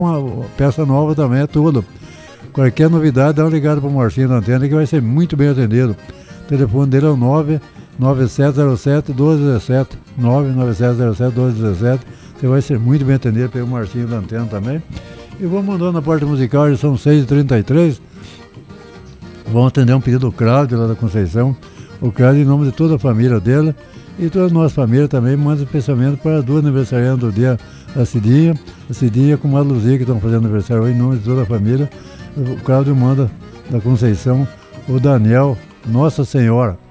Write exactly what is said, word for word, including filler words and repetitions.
uma peça nova também, é tudo. Qualquer novidade, dá uma ligada para o Marcinho da Antena que vai ser muito bem atendido. O telefone dele é o nove nove sete zero sete doze dezessete, nove nove sete zero sete doze dezessete. Você vai ser muito bem atendido pelo Marcinho da Antena também. E vamos mandando na parte musical, já são seis e trinta e três. Vamos atender um pedido do Cláudio lá da Conceição. O Cláudio, em nome de toda a família dele e toda a nossa família também, manda especialmente para duas aniversariantes do dia, a Cidinha, a Cidinha com a Luzia, que estão fazendo aniversário hoje, em nome de toda a família. O Cláudio manda da Conceição, o Daniel, Nossa Senhora.